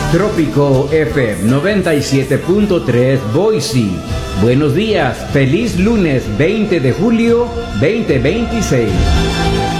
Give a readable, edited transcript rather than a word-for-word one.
Trópico FM 97.3 Boise. Buenos días, feliz lunes 20 de julio 2026.